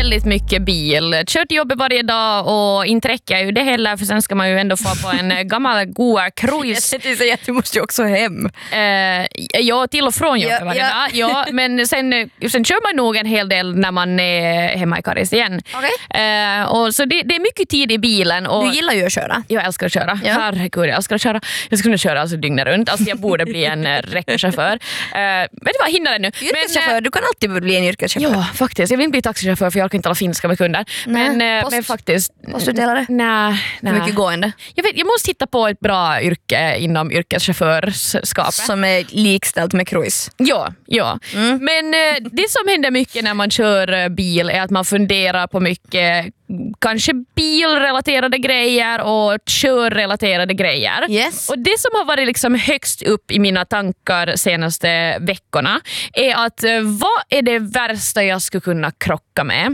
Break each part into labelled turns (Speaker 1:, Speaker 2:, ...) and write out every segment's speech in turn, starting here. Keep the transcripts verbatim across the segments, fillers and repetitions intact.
Speaker 1: väldigt mycket bil. Kör till jobbet varje dag och inte räcker ju det heller, för sen ska man ju ändå få på en gammal goa cruise.
Speaker 2: Jag säger att du måste ju också hem.
Speaker 1: Uh, ja, till och från jobbet
Speaker 2: ja,
Speaker 1: varje
Speaker 2: ja.
Speaker 1: dag. Ja, men sen, sen kör man nog en hel del när man är hemma i Karis igen.
Speaker 2: Okay.
Speaker 1: Uh, och så det, det är mycket tid i bilen. Och
Speaker 2: du gillar ju att köra.
Speaker 1: Jag älskar att köra.
Speaker 2: Ja.
Speaker 1: Herregud, jag älskar att köra. Jag skulle köra alltså dygnet runt. Alltså jag borde bli en räckchaufför. Uh, vet du vad, hinner det nu?
Speaker 2: Yrkeschaufför,
Speaker 1: men,
Speaker 2: du kan alltid bli en yrkeschaufför.
Speaker 1: Ja, faktiskt. Jag vill inte bli taxichaufför för jag kan inte alla finska med kunder.
Speaker 2: Nej,
Speaker 1: men,
Speaker 2: post,
Speaker 1: men faktiskt...
Speaker 2: Postutdelare?
Speaker 1: Nej.
Speaker 2: Hur mycket gående?
Speaker 1: Jag, vet, jag måste hitta på ett bra yrke inom yrkeschaufförskapet.
Speaker 2: Som är likställt med cruise.
Speaker 1: Ja, ja. Mm. Men eh, det som händer mycket när man kör bil är att man funderar på mycket kanske bilrelaterade grejer och körrelaterade grejer.
Speaker 2: Yes.
Speaker 1: Och det som har varit liksom högst upp i mina tankar senaste veckorna är att eh, vad är det värsta jag skulle kunna krocka med?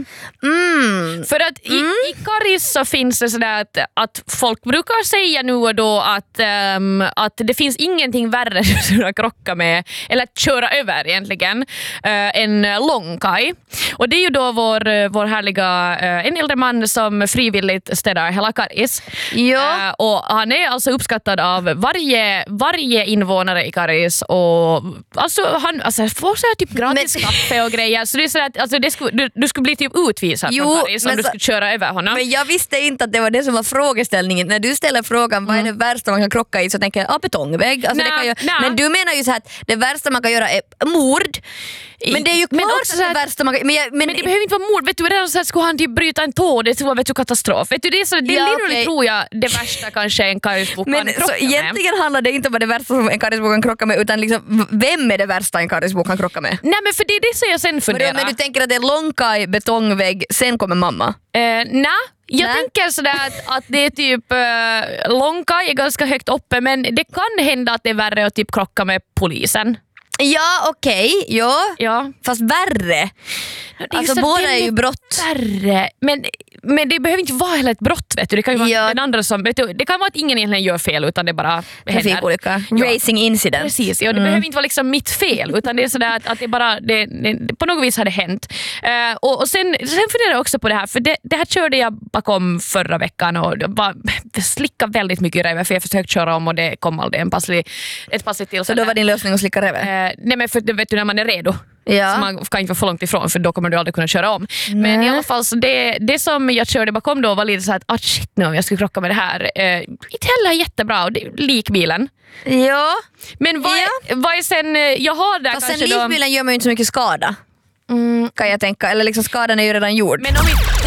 Speaker 2: Mm.
Speaker 1: För att mm. i, i Karis så finns det sådär att, att folk brukar säga nu och då att, um, att det finns ingenting värre att krocka med eller att köra över egentligen uh, än långkaj. Och det är ju då vår, vår härliga uh, en äldre man som frivilligt städar hela Karis.
Speaker 2: Ja.
Speaker 1: Uh, och han är alltså uppskattad av varje, varje invånare i Karis och alltså han alltså, får så här typ gratis men... kaffe och grejer. Så det är så att alltså, det skulle, du, du skulle bli typ utvisad
Speaker 2: jo,
Speaker 1: från Karis om du
Speaker 2: så...
Speaker 1: skulle köra över honom.
Speaker 2: Men jag visste inte att det var det som var frågeställningen. När du ställer frågan mm. vad är det värsta man kan krocka i så tänker jag ah, betongvägg. Alltså,
Speaker 1: Nä,
Speaker 2: det kan jag...
Speaker 1: nä.
Speaker 2: Men du menar ju så här att det värsta man kan göra är mord. Men det är ju klart att det värsta man kan... Men, jag, men...
Speaker 1: men det behöver inte vara mord. Vet du, redan så här, skulle han typ bryta en tå, det skulle vara vet du, katastrof. Vet du, det är, så, det är ja, literally okay. tror jag det värsta kanske en Karisbo kan
Speaker 2: men,
Speaker 1: krocka
Speaker 2: så
Speaker 1: med.
Speaker 2: Egentligen handlar det inte om vad det värsta som en Karisbo kan krocka med utan liksom, vem är det värsta en Karisbo kan krocka med?
Speaker 1: Nej men för det är det som jag sen funderar.
Speaker 2: Men, men du tänker att det är långkaj, betongvägg, sen kommer mamma?
Speaker 1: Uh, nej. Jag
Speaker 2: Nä?
Speaker 1: tänker sådär att, att det är typ uh, långkaj är ganska högt uppe men det kan hända att det är värre att typ krocka med polisen.
Speaker 2: Ja okej, okay, ja.
Speaker 1: ja.
Speaker 2: Fast värre. Alltså båda är ju brott.
Speaker 1: Värre. Men, men det behöver inte vara heller ett brott vet du. Det kan ju vara
Speaker 2: ja.
Speaker 1: den andra som, vet du, det kan vara att ingen egentligen gör fel utan det bara
Speaker 2: trafikolycka. Ja. Racing incident.
Speaker 1: Precis, ja, det mm. behöver inte vara liksom mitt fel utan det är sådär att, att det bara det, det, på något vis hade hänt. Uh, och, och sen, sen funderar jag också på det här för det, det här körde jag bakom förra veckan och det bara slickade väldigt mycket röver för jag försökte köra om och det kom aldrig en passlig, ett passligt tillfälle.
Speaker 2: Så då var din lösning att slicka röver?
Speaker 1: Uh, nej men för vet du när man är redo.
Speaker 2: Ja.
Speaker 1: Så man kan inte vara för långt ifrån för då kommer du aldrig kunna köra om. Nej. Men i alla fall så det, det som jag körde bakom då var lite så att ah, shit nu om jag skulle krocka med det här. Uh, inte heller jättebra och det, likbilen.
Speaker 2: Ja.
Speaker 1: Men vad,
Speaker 2: ja.
Speaker 1: Är, vad är sen jag har där
Speaker 2: fast
Speaker 1: kanske
Speaker 2: sen likbilen
Speaker 1: då...
Speaker 2: gör man ju inte så mycket skada. Mm. Kan jag tänka. Eller liksom skadan är ju redan gjord.
Speaker 1: Men om vi